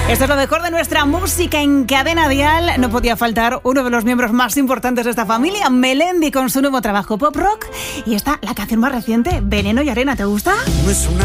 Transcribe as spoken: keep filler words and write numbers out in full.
Esto es lo mejor de nuestra música en Cadena Dial. No podía faltar uno de los miembros más importantes de esta familia, Melendi, con su nuevo trabajo Pop Rock. Y esta, la canción más reciente, Veneno y Arena. ¿Te gusta? No es una